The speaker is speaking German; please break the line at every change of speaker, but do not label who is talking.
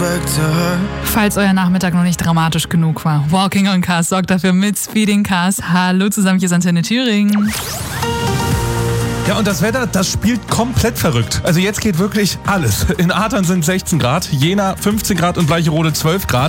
Falls euer Nachmittag noch nicht dramatisch genug war, Walking on Cars sorgt dafür mit Speeding Cars. Hallo zusammen, hier ist Antenne Thüringen.
Ja, und das Wetter, das spielt komplett verrückt. Also jetzt geht wirklich alles. In Adern sind 16 Grad, Jena 15 Grad und Bleicherode 12 Grad.